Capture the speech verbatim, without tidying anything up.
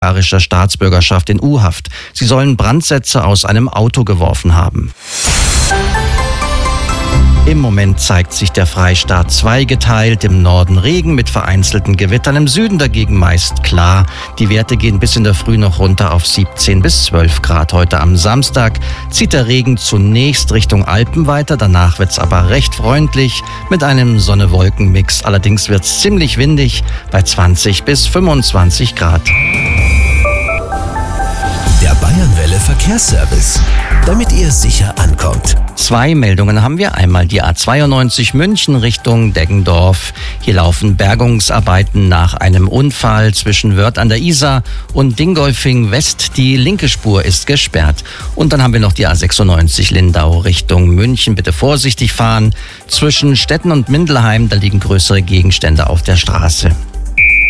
bulgarischer Staatsbürgerschaft in U-Haft. Sie sollen Brandsätze aus einem Auto geworfen haben. Im Moment zeigt sich der Freistaat zweigeteilt, im Norden Regen mit vereinzelten Gewittern, im Süden dagegen meist klar. Die Werte gehen bis in der Früh noch runter auf siebzehn bis zwölf Grad. Heute am Samstag zieht der Regen zunächst Richtung Alpen weiter, danach wird's aber recht freundlich mit einem Sonne-Wolken-Mix. Allerdings wird's ziemlich windig bei zwanzig bis fünfundzwanzig Grad. Der Bayernwelle Verkehrsservice, damit ihr sicher ankommt. Zwei Meldungen haben wir. Einmal die A zweiundneunzig München Richtung Deggendorf. Hier laufen Bergungsarbeiten nach einem Unfall zwischen Wörth an der Isar und Dingolfing West. Die linke Spur ist gesperrt. Und dann haben wir noch die A sechsundneunzig Lindau Richtung München. Bitte vorsichtig fahren. Zwischen Stetten und Mindelheim, da liegen größere Gegenstände auf der Straße.